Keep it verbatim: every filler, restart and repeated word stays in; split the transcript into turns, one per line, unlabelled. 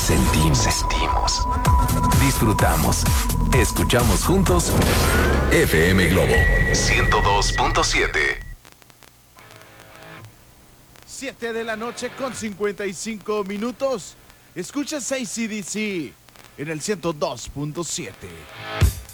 sentimos, sentimos, disfrutamos, escuchamos juntos F M Globo ciento dos punto siete.
siete de la noche con cincuenta y cinco minutos. Escuchas A C D C en el ciento dos punto siete.